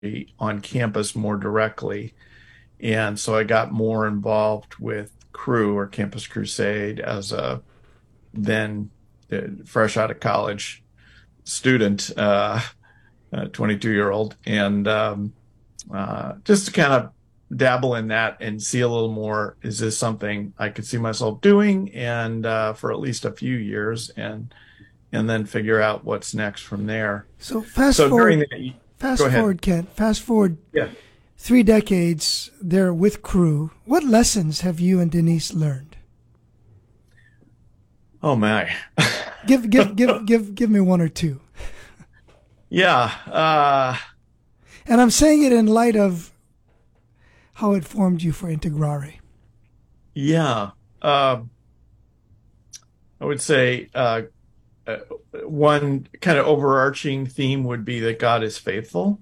on campus more directly. And so I got more involved with Cru or Campus Crusade as a then fresh out of college student, 22-year-old, and just to kind of dabble in that and see a little more. Is this something I could see myself doing, and for at least a few years, and then figure out what's next from there. So So during the, go fast ahead. forward, Kent. Fast forward Yeah. 3 decades there with Cru. What lessons have you and Denise learned? Oh my. Give me one or two. Yeah. And I'm saying it in light of how it formed you for Integrare. Yeah. I would say one kind of overarching theme would be that God is faithful.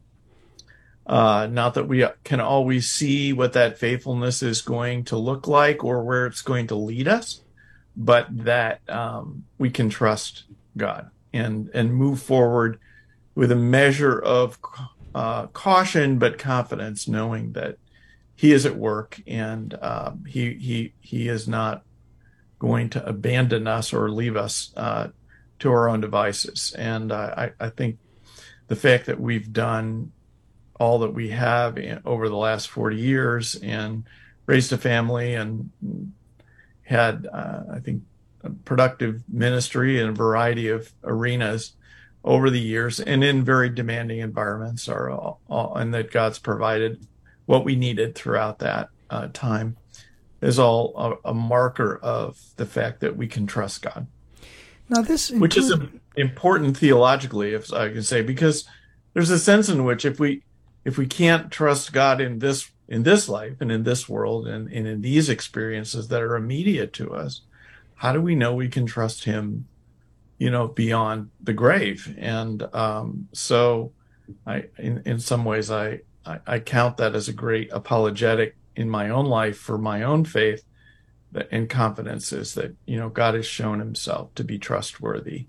Not that we can always see what that faithfulness is going to look like or where it's going to lead us, but that we can trust God and move forward with a measure of caution but confidence, knowing that He is at work, and He is not going to abandon us or leave us to our own devices. And I think the fact that we've done all that we have over the last 40 years and raised a family and had, I think, a productive ministry in a variety of arenas over the years and in very demanding environments and that God's provided what we needed throughout that time is all a marker of the fact that we can trust God. Now, this Which is include, important theologically, if I can say, because there's a sense in which if we can't trust God in this life and in this world and in these experiences that are immediate to us, how do we know we can trust Him, beyond the grave? And so, in some ways, I count that as a great apologetic in my own life for my own faith and confidence is that, God has shown Himself to be trustworthy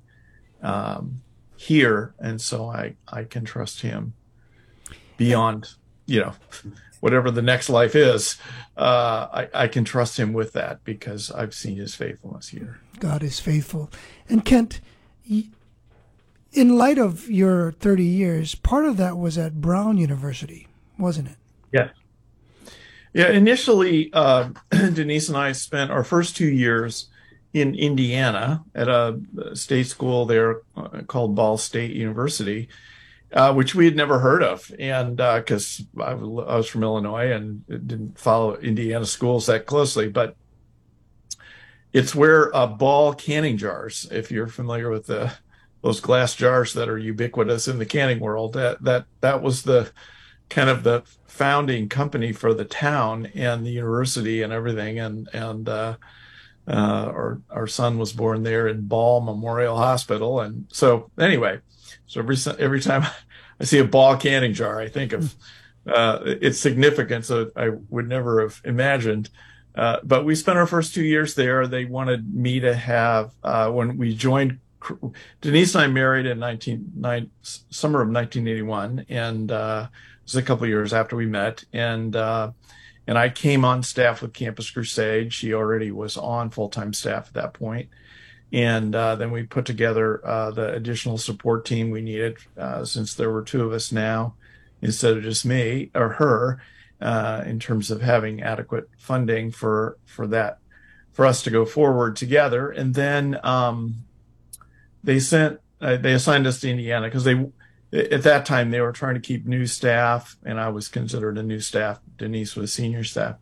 here. And so I can trust Him beyond, whatever the next life is. I can trust Him with that because I've seen His faithfulness here. God is faithful. And Kent, in light of your 30 years, part of that was at Brown University, wasn't it? Yeah. Yeah. Initially, Denise and I spent our first 2 years in Indiana at a state school there called Ball State University, which we had never heard of. And because I was from Illinois and didn't follow Indiana schools that closely, but it's where Ball canning jars, if you're familiar with those glass jars that are ubiquitous in the canning world, that was the kind of the founding company for the town and the university and everything. And our son was born there in Ball Memorial Hospital. And so anyway, so every time I see a Ball canning jar, I think of its significance. So I would never have imagined. But we spent our first 2 years there. They wanted me to have, when we joined, Denise and I married in summer of 1981. And it was a couple of years after we met. And I came on staff with Campus Crusade. She already was on full-time staff at that point. And then we put together the additional support team we needed, since there were two of us now instead of just me or her, in terms of having adequate funding for us to go forward together. And then they assigned us to Indiana because at that time they were trying to keep new staff, and I was considered a new staff. Denise was senior staff.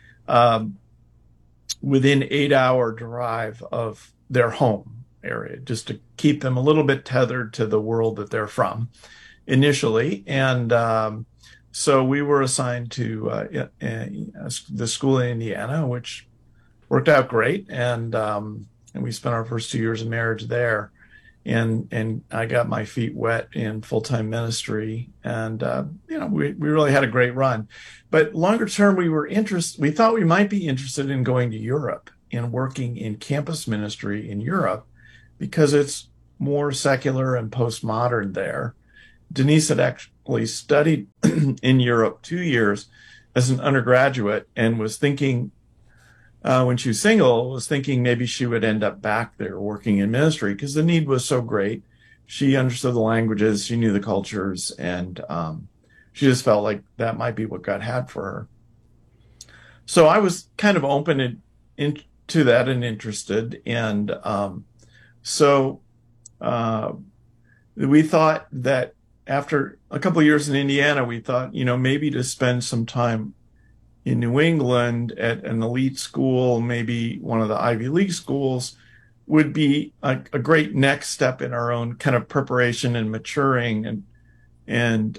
Within 8-hour drive of their home area, just to keep them a little bit tethered to the world that they're from initially. And so we were assigned to the school in Indiana, which worked out great. And we spent our first 2 years of marriage there. And I got my feet wet in full-time ministry. And, we really had a great run. But longer term, we thought we might be interested in going to Europe and working in campus ministry in Europe because it's more secular and postmodern there. Denise had actually studied in Europe 2 years as an undergraduate and was thinking, when she was single, was thinking maybe she would end up back there working in ministry because the need was so great. She understood the languages, she knew the cultures, and she just felt like that might be what God had for her. So I was kind of open to that and interested. And so we thought that after a couple of years in Indiana, we thought, maybe to spend some time in New England at an elite school, maybe one of the Ivy League schools, would be a great next step in our own kind of preparation and maturing and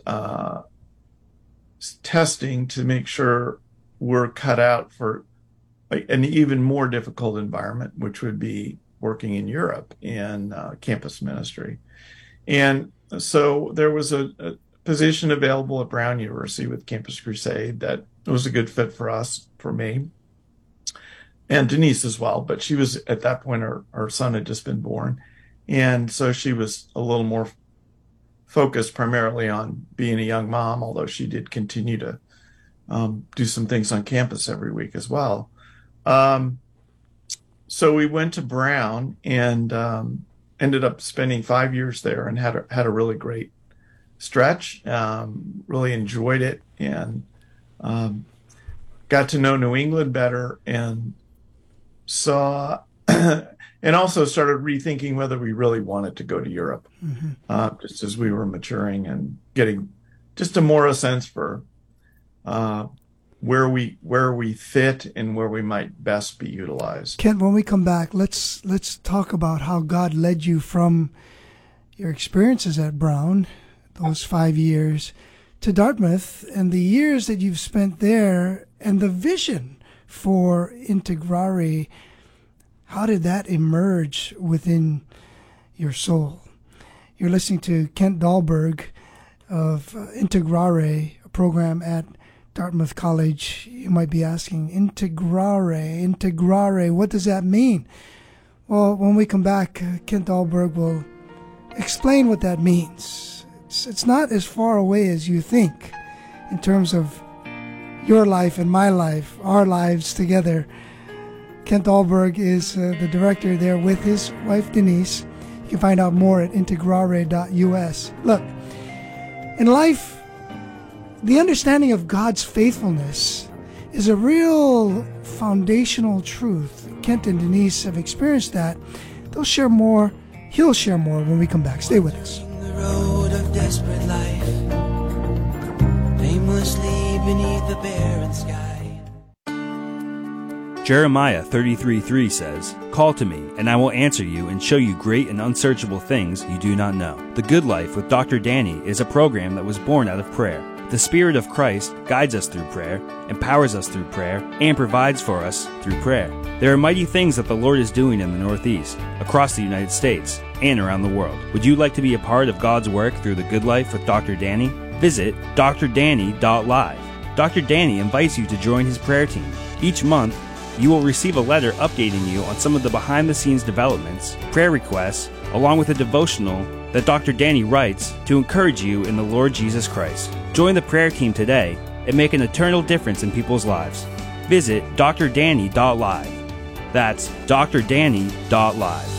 testing to make sure we're cut out for an even more difficult environment, which would be working in Europe in campus ministry. And so there was a position available at Brown University with Campus Crusade that was a good fit for us, for me, and Denise as well. But she was, at that point, our son had just been born. And so she was a little more focused primarily on being a young mom, although she did continue to do some things on campus every week as well. So we went to Brown and ended up spending 5 years there and had a really great stretch. Really enjoyed it and got to know New England better and saw and also started rethinking whether we really wanted to go to Europe, just as we were maturing and getting just a more a sense for where we fit and where we might best be utilized. Kent, when we come back, let's talk about how God led you from your experiences at Brown, those 5 years, to Dartmouth, and the years that you've spent there, and the vision for Integrare. How did that emerge within your soul? You're listening to Kent Dahlberg of Integrare, a program at Dartmouth College. You might be asking, Integrare, what does that mean? Well, when we come back, Kent Dahlberg will explain what that means. It's not as far away as you think in terms of your life and my life, our lives together. Kent Dahlberg is the director there with his wife, Denise. You can find out more at integrare.us. Look, in life, the understanding of God's faithfulness is a real foundational truth. Kent and Denise have experienced that. They'll share more. He'll share more when we come back. Stay with us. The road of desperate life, aimlessly beneath the barren sky. Jeremiah 33:3 says, "Call to me, and I will answer you and show you great and unsearchable things you do not know." The Good Life with Dr. Danny is a program that was born out of prayer. The Spirit of Christ guides us through prayer, empowers us through prayer, and provides for us through prayer. There are mighty things that the Lord is doing in the Northeast, across the United States, and around the world. Would you like to be a part of God's work through the Good Life with Dr. Danny? Visit drdanny.live. Dr. Danny invites you to join his prayer team. Each month, you will receive a letter updating you on some of the behind-the-scenes developments, prayer requests, along with a devotional that Dr. Danny writes to encourage you in the Lord Jesus Christ. Join the prayer team today and make an eternal difference in people's lives. Visit drdanny.live. That's drdanny.live.